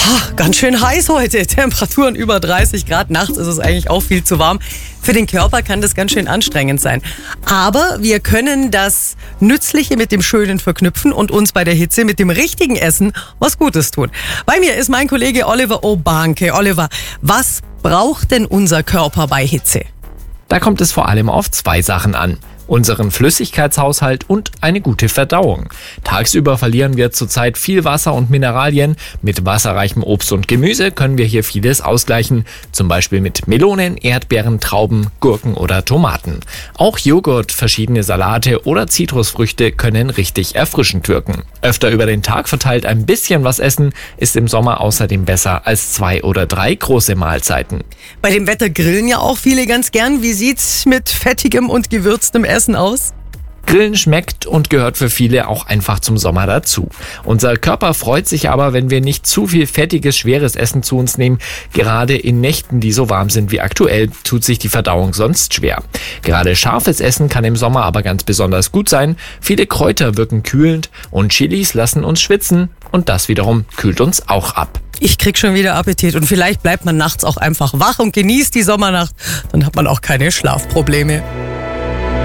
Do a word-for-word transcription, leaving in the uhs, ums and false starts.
Ha, ganz schön heiß heute. Temperaturen über dreißig Grad. Nachts ist es eigentlich auch viel zu warm. Für den Körper kann das ganz schön anstrengend sein. Aber wir können das Nützliche mit dem Schönen verknüpfen und uns bei der Hitze mit dem richtigen Essen was Gutes tun. Bei mir ist mein Kollege Oliver Obanke. Oliver, was braucht denn unser Körper bei Hitze? Da kommt es vor allem auf zwei Sachen an. Unseren Flüssigkeitshaushalt und eine gute Verdauung. Tagsüber verlieren wir zurzeit viel Wasser und Mineralien. Mit wasserreichem Obst und Gemüse können wir hier vieles ausgleichen. Zum Beispiel mit Melonen, Erdbeeren, Trauben, Gurken oder Tomaten. Auch Joghurt, verschiedene Salate oder Zitrusfrüchte können richtig erfrischend wirken. Öfter über den Tag verteilt ein bisschen was essen ist im Sommer außerdem besser als zwei oder drei große Mahlzeiten. Bei dem Wetter grillen ja auch viele ganz gern. Wie sieht's mit fettigem und gewürztem Essen aus? Grillen schmeckt und gehört für viele auch einfach zum Sommer dazu. Unser Körper freut sich aber, wenn wir nicht zu viel fettiges, schweres Essen zu uns nehmen. Gerade in Nächten, die so warm sind wie aktuell, tut sich die Verdauung sonst schwer. Gerade scharfes Essen kann im Sommer aber ganz besonders gut sein. Viele Kräuter wirken kühlend und Chilis lassen uns schwitzen und das wiederum kühlt uns auch ab. Ich krieg schon wieder Appetit und vielleicht bleibt man nachts auch einfach wach und genießt die Sommernacht. Dann hat man auch keine Schlafprobleme.